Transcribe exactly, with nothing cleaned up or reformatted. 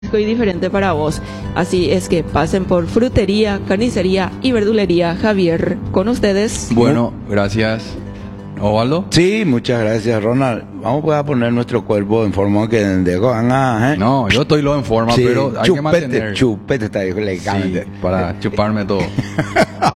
y diferente para vos. Así es que pasen por Frutería, Carnicería y Verdulería Javier. Con ustedes. Bueno, gracias. Osvaldo. Sí, muchas gracias, Ronald. Vamos pues a poner nuestro cuerpo en forma que dejo, ¿eh? No, yo estoy lo en forma, Sí, pero hay chupete, que mantener. Chupete está elegante. Sí, para chuparme todo.